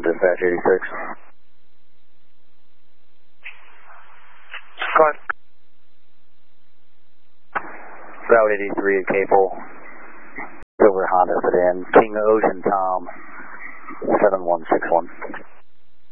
dispatch 86. Got Route 83 at Capel. Silver Honda sedan. King Ocean Tom 7161.